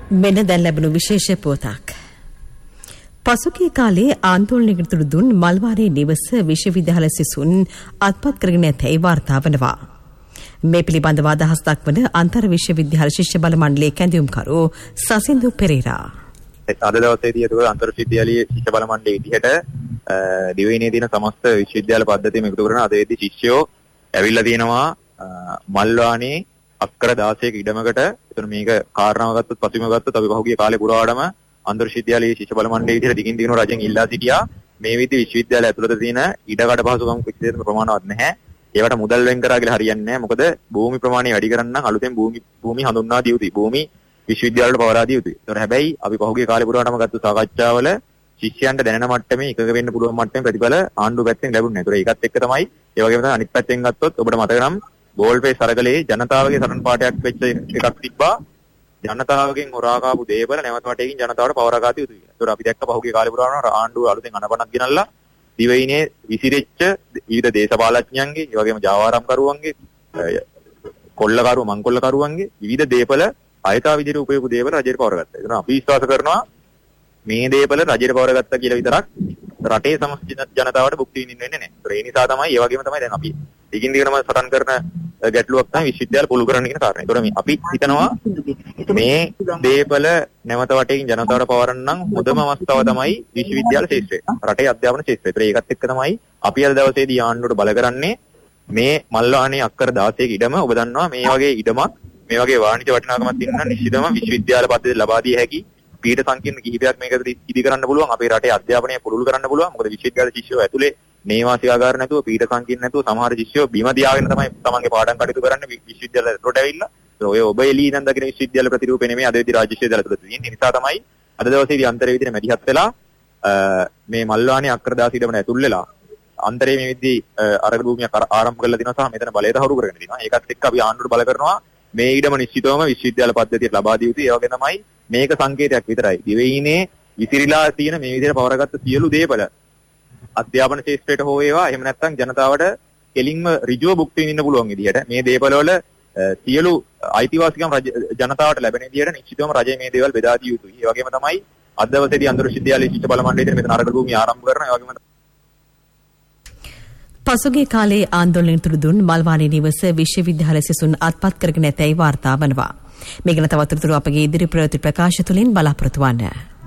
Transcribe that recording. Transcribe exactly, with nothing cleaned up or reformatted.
මෙන්න දැන් ලැබුණු විශේෂ පුවතක්. පසුගිය කාලේ ආන්දෝලනයකට තුඩු දුන් මල්වානේ නිවස විශ්වවිද්‍යාල සිසුන් අත්පත් කරගෙන ඇතැයි වාර්තා වනවා. මේ පිළිබඳව අදහස් දක්වන අන්තර් විශ්වවිද්‍යාල ශිෂ්‍ය බල මණ්ඩලයේ කැඳවුම්කරු සසින්දු පෙරේරා. අද දවසේදී ඒක අන්තර් විශ්වවිද්‍යාලීය ශිෂ්‍ය බල මණ්ඩලයේ විදිහට දිවයිනේ දින සමස්ත විශ්වවිද්‍යාල පද්ධතියම එකතු කරන අද වෙද්දී ශිෂ්‍යයෝ ඇවිල්ලා තියෙනවා මල්වානේ අක්කර දාසයක ඉඩමකට. එතන මේක කාරණාව ගත්තොත් පසුබිම ගත්තොත් අපි පහුගිය කාලේ පුරාවටම අන්තර් විශ්වවිද්‍යාලීය ශිෂ්‍ය බල මණ්ඩලයේ විදිහට දිගින් දිගට රජෙන් ඉල්ලා සිටියා. මේ විදිහේ විශ්වවිද්‍යාල ඇතුළත තියෙන ඉඩකඩ පහසුකම් කිසිසේත්ම ප්‍රමාණවත් නැහැ. ඒවට මුදල් වෙන් කරා කියලා හරියන්නේ නැහැ. මොකද භූමි ප්‍රමාණය වැඩි කරන්න නම් අලුතෙන් භූමි භූමි හඳුන්වා දිය යුතුයි. භූමි විශ්වවිද්‍යාලවලට පවරා දිය යුතුයි. ඒතර හැබැයි අපි පහුගිය කාලේ පුරාවටම ගත්ත සාකච්ඡාවල ශිෂ්‍යයන්ට දැනෙන මට්ටමේ එකක වෙන්න පුළුවන් මට්ටමේ ප්‍රතිඵල ආණ්ඩුව පැත්තෙන් ලැබුණේ නැහැ. ඒතර ඒකත් එක්ක තමයි ඒ වගේම තමයි අනිත් පැත්තෙන් ගත්තොත් ඔබට මතක නම් බෝල්පේ සරගලේ ජනතාවගේ සරණ පාඨයක් වෙච්ච එකක් තිබ්බා. ජනතාවගෙන් හොරා කාපු දේවල් නැවත වටේකින් ජනතාවට පවරා ගත යුතුයි කියලා. ඒතර අපි දැක්ක පහුගිය කාලේ පුරාවටම ආණ්ඩුව අලුතෙන් අනපනක් ගෙනල්ලා දිවයිනේ විසිරෙච්ච විවිධ දේශපාලඥයන්ගේ ඒ වගේම ජාවාරම්කරුවන්ගේ කොල්ලකරුව මංකොල්ලකරුවන්ගේ විවිධ දේපල අයථා විදිහට උපයපු දේවල් රජයට පවරගත්තා. ඒක අපි විශ්වාස කරනවා මේ දේපල රජයට පවරගත්තා කියලා විතරක් රටේ සමස්ත ජනතාවට භුක්ති විඳින්න වෙන්නේ නැහැ. ඒ නිසා තමයි ඒ වගේම තමයි දැන් අපි දිගින් දිගටම සටන් කරන ගැටලුවක් තමයි විශ්වවිද්‍යාල පුළු කරන්න කියන කාරණේ. ඒතකොට මේ අපි හිතනවා මේ දේපල නැවත වටේකින් ජනතාවට පවරන්න නම් හොඳම අවස්ථාව තමයි විශ්වවිද්‍යාල ශාස්ත්‍රය. රටේ අධ්‍යාපන ශාස්ත්‍රය. ඒතර ඒකත් එක්ක තමයි අපි අද දවසේදී ආණ්ඩුවට බල කරන්නේ මේ මල්වානේ අක්කර දාසයක ඉඩම ඔබ දන්නවා මේ වගේ ඉඩමක් මේ වගේ වාණිජ වටිනාකමක් තියෙන නිශ්චිතම විශ්වවිද්‍යාල පද්ධතිය ලබා දිය හැකි පීඨ සංකීර්ණ කිහිපයක් මේකට ඉදි කරන්න පුළුවන්. අපේ රටේ අධ්‍යාපනය පුළුල් කරන්න පුළුවන්. මොකද විශ්වවිද්‍යාල ශිෂ්‍යයෝ ඇතුලේ නේවාසිකාගාර නැතුව පීඨ සංකීර්ණ නැතුව සමහර ශිෂ්‍යයෝ බිම තියාගෙන තමයි තමන්ගේ පාඩම් කටයුතු කරන්නේ විශ්වවිද්‍යාල රට ඇවිල්ලා. ඔය ඔබ එළිය ඉඳන් දකින විශ්වවිද්‍යාල ප්‍රතිරූපේ නෙමෙයි අද වෙද්දී රාජ්‍ය විශ්වවිද්‍යාල තුළ තියෙන්නේ. නිසා තමයි අද දවසේදී අන්තරේ විදිහට මැදිහත් වෙලා මේ මල්වානේ අක්‍රදාස ඉඩමට ඇතුල් වෙලා අන්තරේ මේ විදිහේ අරග භූමියක් ආරම්භ කරලා දිනවා සහ මෙතන බලය තහවුරු කරගෙන දිනවා. ඒකත් එක්ක අපි ආණ්ඩුවට බල කරනවා මේ ඉඩම නිශ්චිතවම විශ්වවිද්‍යාල පද්ධතියට ලබා දිය යුතුයි. ඒ වගේ තමයි මේක සංකේතයක් විතරයි. දිවයිනේ විසිරීලා තියෙන මේ විදිහට පවරගත්ත සියලු දේපල අධ්‍යාපන ශාස්ත්‍රයට හෝ වේවා එහෙම නැත්නම් ජනතාවට කෙලින්ම ඍජුව භුක්ති විඳින්න පුළුවන් විදිහට මේ දේපල වල සියලු අයිතිවාසිකම් ජනතාවට ලැබෙන විදිහට නිශ්චිතවම රජය මේ දේවල් බෙදා දිය යුතුයි. ඒ වගේම තමයි අද දවසේදී අන්තර් විශ්වවිද්‍යාලීය ශිෂ්‍ය බල මණ්ඩලයේ මෙතන අරගල භූමිය ආරම්භ කරනවා. ඒ වගේම පසුගිය කාලේ ආන්දෝලනයට තුඩු දුන් මල්වානේ නිවස විශ්වවිද්‍යාල සිසුන් අත්පත් කරගෙන ඇතැයි වාර්තා වනවා. මේ ගැන තවත් තොරතුරු අපගේ ඉදිරි ප්‍රවෘත්ති ප්‍රකාශ තුලින් බලාපොරොත්තු වන්න.